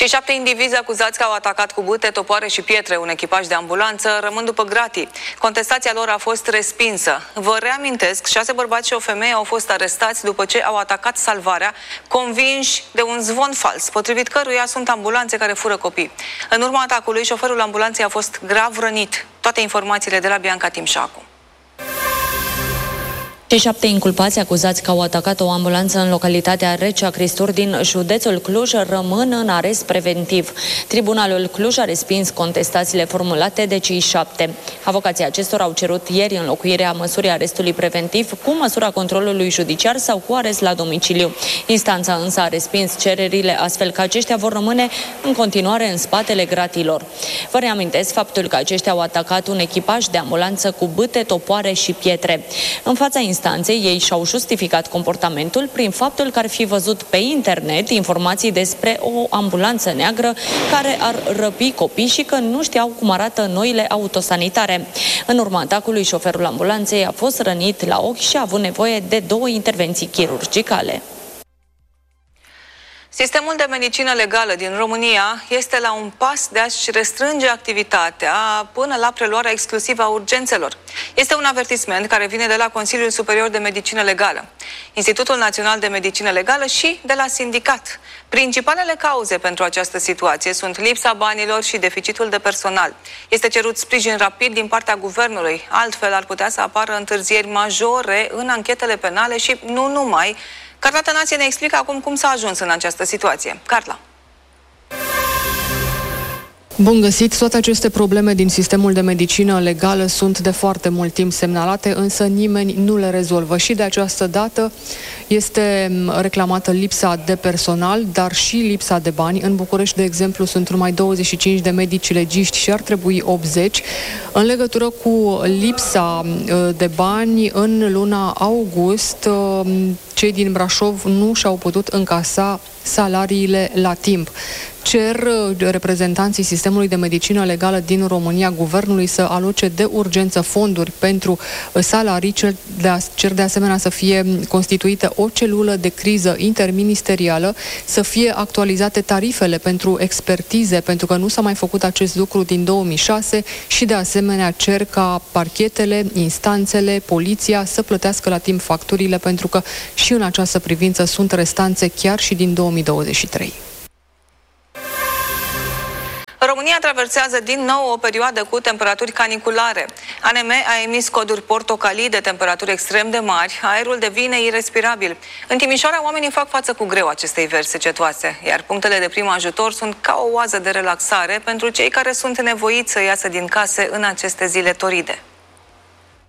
Cei 7 indivizi acuzați că au atacat cu bâte, topoare și pietre un echipaj de ambulanță rămân după gratii. Contestația lor a fost respinsă. Vă reamintesc, 6 bărbați și o femeie au fost arestați după ce au atacat Salvarea, convinși de un zvon fals, potrivit căruia sunt ambulanțe care fură copii. În urma atacului, șoferul ambulanței a fost grav rănit. Toate informațiile de la Bianca Timșacu. Cei 7 inculpați acuzați că au atacat o ambulanță în localitatea Recea Cristuri din județul Cluj rămân în arest preventiv. Tribunalul Cluj a respins contestațiile formulate de cei 7. Avocații acestora au cerut ieri înlocuirea măsurii arestului preventiv cu măsura controlului judiciar sau cu arest la domiciliu. Instanța însă a respins cererile, astfel că aceștia vor rămâne în continuare în spatele gratilor. Vă reamintesc faptul că aceștia au atacat un echipaj de ambulanță cu bâte, topoare și pietre. În fața instanței, ei și-au justificat comportamentul prin faptul că ar fi văzut pe internet informații despre o ambulanță neagră care ar răpi copii și că nu știau cum arată noile autosanitare. În urma atacului, șoferul ambulanței a fost rănit la ochi și a avut nevoie de 2 intervenții chirurgicale. Sistemul de medicină legală din România este la un pas de a-și restrânge activitatea până la preluarea exclusivă a urgențelor. Este un avertisment care vine de la Consiliul Superior de Medicină Legală, Institutul Național de Medicină Legală și de la sindicat. Principalele cauze pentru această situație sunt lipsa banilor și deficitul de personal. Este cerut sprijin rapid din partea guvernului, altfel ar putea să apară întârzieri majore în anchetele penale și nu numai. Carla Tănație ne explică acum cum s-a ajuns în această situație. Carla. Bun găsit! Toate aceste probleme din sistemul de medicină legală sunt de foarte mult timp semnalate, însă nimeni nu le rezolvă și de această dată este reclamată lipsa de personal, dar și lipsa de bani. În București, de exemplu, sunt numai 25 de medici legiști și ar trebui 80. În legătură cu lipsa de bani, în luna august, cei din Brașov nu și-au putut încasa salariile la timp. Cer reprezentanții sistemului de medicină legală din România guvernului să aloce de urgență fonduri pentru salarii, cer de asemenea să fie constituită o celulă de criză interministerială, să fie actualizate tarifele pentru expertize, pentru că nu s-a mai făcut acest lucru din 2006 și de asemenea cer ca parchetele, instanțele, poliția să plătească la timp facturile, pentru că și în această privință sunt restanțe chiar și din 2023. România traversează din nou o perioadă cu temperaturi caniculare. ANM a emis coduri portocalii de temperaturi extrem de mari, aerul devine irespirabil. În Timișoara, oamenii fac față cu greu acestei veri secetoase, iar punctele de prim ajutor sunt ca o oază de relaxare pentru cei care sunt nevoiți să iasă din case în aceste zile toride.